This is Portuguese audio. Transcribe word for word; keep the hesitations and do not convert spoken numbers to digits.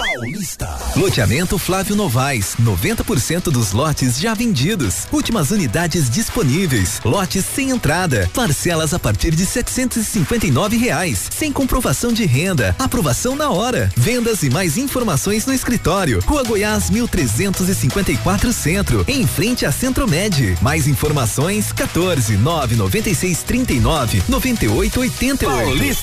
Paulista. Loteamento Flávio Novaes, noventa por cento dos lotes já vendidos. Últimas unidades disponíveis. Lotes sem entrada. Parcelas a partir de setecentos e cinquenta e nove reais. Sem comprovação de renda. Aprovação na hora. Vendas e mais informações no escritório. Rua Goiás, mil trezentos e cinquenta e quatro Centro, em frente à Centromed. Mais informações quatorze, nove noventa e seis, trinta e nove, noventa e oito, oitenta e oito.